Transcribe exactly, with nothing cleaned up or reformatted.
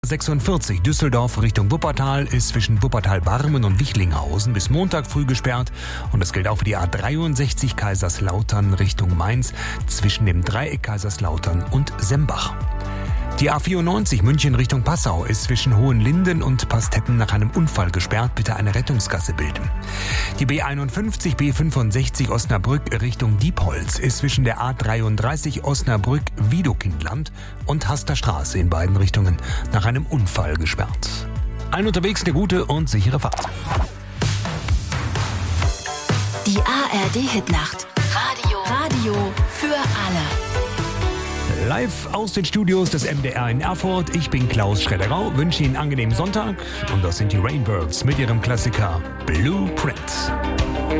sechsundvierzig Düsseldorf Richtung Wuppertal ist zwischen Wuppertal-Barmen und Wichlinghausen bis Montag früh gesperrt. Und das gilt auch für die A dreiundsechzig Kaiserslautern Richtung Mainz zwischen dem Dreieck Kaiserslautern und Sembach. Die A vierundneunzig München Richtung Passau ist zwischen Hohenlinden und Pastetten nach einem Unfall gesperrt. Bitte eine Rettungsgasse bilden. Die B einundfünfzig B fünfundsechzig Osnabrück Richtung Diepholz ist zwischen der A dreiunddreißig Osnabrück-Wiedokindland und Haster Straße in beiden Richtungen nach einem Unfall gesperrt. Allen unterwegs eine gute und sichere Fahrt. Die A R D-Hitnacht. Radio. Radio für alle. Live aus den Studios des M D R in Erfurt. Ich bin Klaus Schredderau, wünsche Ihnen einen angenehmen Sonntag. Und das sind die Rainbirds mit ihrem Klassiker Blueprint.